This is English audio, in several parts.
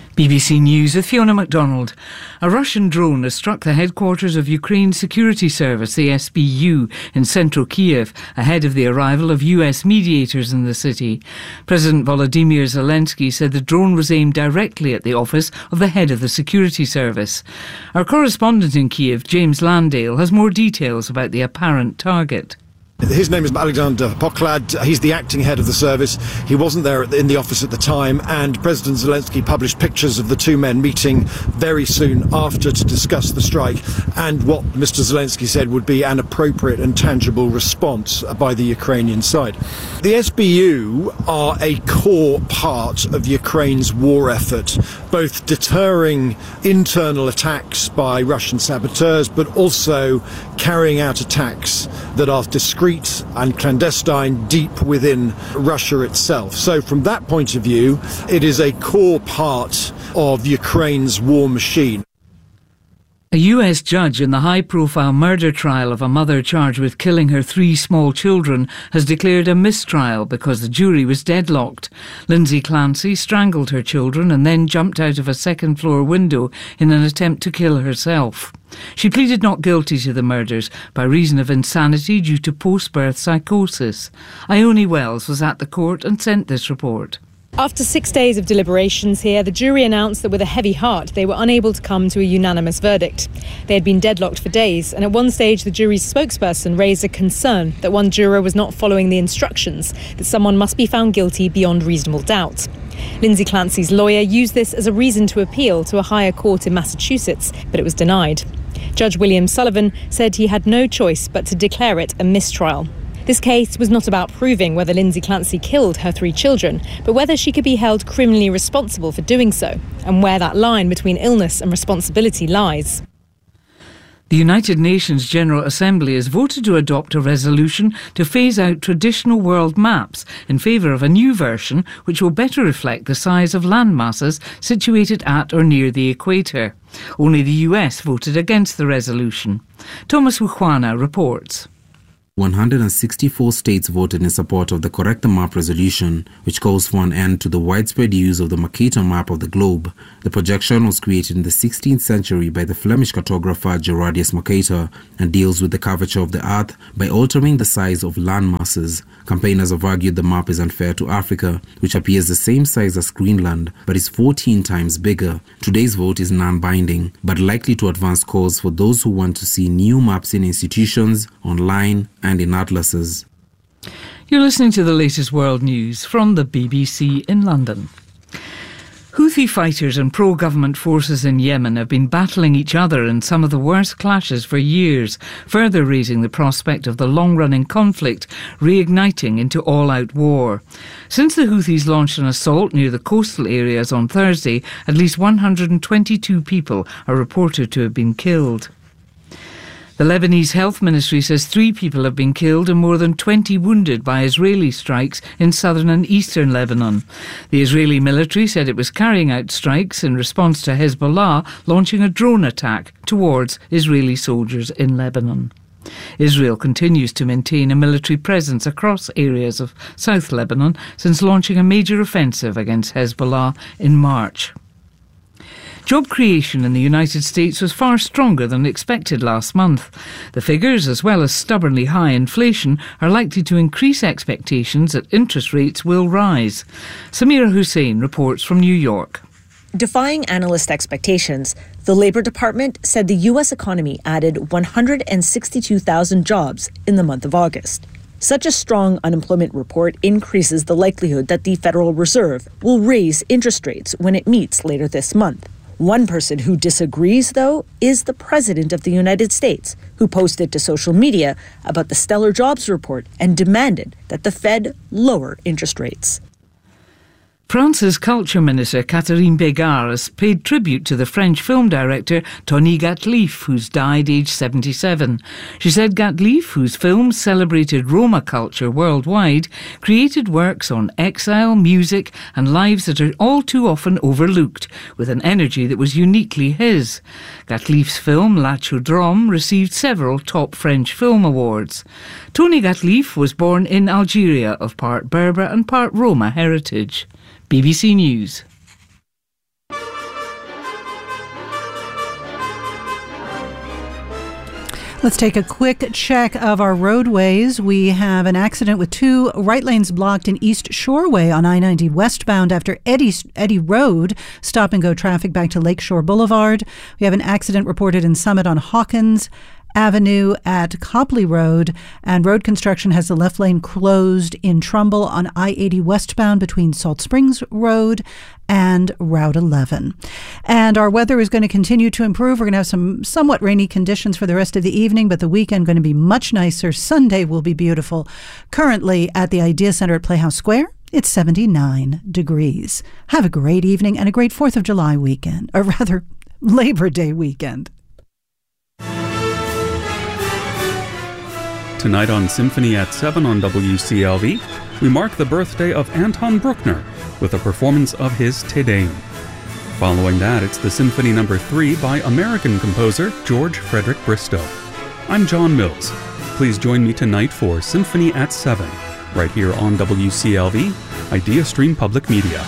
BBC News with Fiona MacDonald. A Russian drone has struck the headquarters of Ukraine's security service, the SBU, in central Kiev, ahead of the arrival of US mediators in the city. President Volodymyr Zelensky said the drone was aimed directly at the office of the head of the security service. Our correspondent in Kiev, James Landale, has more details about the apparent target. His name is Alexander Poklad. He's the acting head of the service. He wasn't there in the office at the time, and President Zelensky published pictures of the two men meeting very soon after to discuss the strike and what Mr. Zelensky said would be an appropriate and tangible response by the Ukrainian side. The SBU are a core part of Ukraine's war effort, both deterring internal attacks by Russian saboteurs, but also carrying out attacks that are discreet and clandestine deep within Russia itself. So from that point of view, it is a core part of Ukraine's war machine. A US judge in the high-profile murder trial of a mother charged with killing her 3 small children has declared a mistrial because the jury was deadlocked. Lindsay Clancy strangled her children and then jumped out of a second-floor window in an attempt to kill herself. She pleaded not guilty to the murders by reason of insanity due to post-birth psychosis. Ione Wells was at the court and sent this report. After 6 days of deliberations here, the jury announced that with a heavy heart they were unable to come to a unanimous verdict. They had been deadlocked for days, and at one stage the jury's spokesperson raised a concern that one juror was not following the instructions, that someone must be found guilty beyond reasonable doubt. Lindsay Clancy's lawyer used this as a reason to appeal to a higher court in Massachusetts, but it was denied. Judge William Sullivan said he had no choice but to declare it a mistrial. This case was not about proving whether Lindsay Clancy killed her 3 children, but whether she could be held criminally responsible for doing so, and where that line between illness and responsibility lies. The United Nations General Assembly has voted to adopt a resolution to phase out traditional world maps in favour of a new version which will better reflect the size of land masses situated at or near the equator. Only the US voted against the resolution. Thomas Wuchwana reports. 164 states voted in support of the Correct the Map resolution, which calls for an end to the widespread use of the Mercator map of the globe. The projection was created in the 16th century by the Flemish cartographer Gerardus Mercator and deals with the curvature of the earth by altering the size of land masses. Campaigners have argued the map is unfair to Africa, which appears the same size as Greenland, but is 14 times bigger. Today's vote is non-binding, but likely to advance calls for those who want to see new maps in institutions, online, and in atlases. You're listening to the latest world news from the BBC in London. Houthi fighters and pro-government forces in Yemen have been battling each other in some of the worst clashes for years, further raising the prospect of the long-running conflict reigniting into all-out war. Since the Houthis launched an assault near the coastal areas on Thursday, at least 122 people are reported to have been killed. The Lebanese Health Ministry says 3 people have been killed and more than 20 wounded by Israeli strikes in southern and eastern Lebanon. The Israeli military said it was carrying out strikes in response to Hezbollah launching a drone attack towards Israeli soldiers in Lebanon. Israel continues to maintain a military presence across areas of South Lebanon since launching a major offensive against Hezbollah in March. Job creation in the United States was far stronger than expected last month. The figures, as well as stubbornly high inflation, are likely to increase expectations that interest rates will rise. Samira Hussein reports from New York. Defying analyst expectations, the Labor Department said the U.S. economy added 162,000 jobs in the month of August. Such a strong unemployment report increases the likelihood that the Federal Reserve will raise interest rates when it meets later this month. One person who disagrees, though, is the President of the United States, who posted to social media about the stellar jobs report and demanded that the Fed lower interest rates. France's culture minister Catherine Bégard has paid tribute to the French film director Tony Gatliff, who's died aged 77. She said Gatliff, whose films celebrated Roma culture worldwide, created works on exile, music and lives that are all too often overlooked, with an energy that was uniquely his. Gatliff's film La Chaudrome received several top French film awards. Tony Gatliff was born in Algeria of part Berber and part Roma heritage. BBC News. Let's take a quick check of our roadways. We have an accident with 2 right lanes blocked in East Shoreway on I-90 westbound after Eddy Road. Stop and go traffic back to Lakeshore Boulevard. We have an accident reported in Summit on Hawkins Avenue at Copley Road, and road construction has the left lane closed in Trumbull on I-80 westbound between Salt Springs Road and Route 11. And our weather is going to continue to improve. We're going to have some somewhat rainy conditions for the rest of the evening, but the weekend going to be much nicer. Sunday will be beautiful. Currently at the Idea Center at Playhouse Square, it's 79 degrees. Have a great evening and a great 4th of July weekend, or rather Labor Day weekend. Tonight on Symphony at 7 on WCLV, we mark the birthday of Anton Bruckner with a performance of his Te Deum. Following that, it's the Symphony No. 3 by American composer George Frederick Bristow. I'm John Mills. Please join me tonight for Symphony at 7, right here on WCLV, Idea Stream Public Media.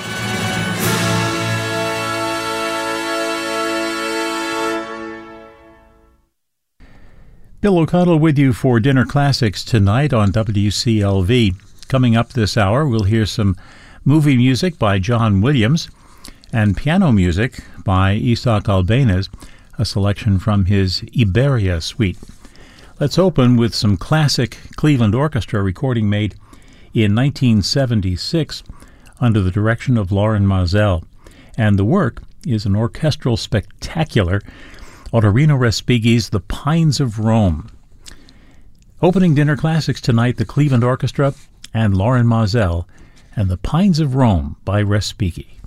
Bill O'Connell with you for Dinner Classics tonight on WCLV. Coming up this hour, we'll hear some movie music by John Williams and piano music by Isaac Albéniz, a selection from his Iberia suite. Let's open with some classic Cleveland Orchestra recording made in 1976 under the direction of Lorin Maazel. And the work is an orchestral spectacular, Ottorino Respighi's The Pines of Rome. Opening Dinner Classics tonight, the Cleveland Orchestra and Lorin Maazel and The Pines of Rome by Respighi.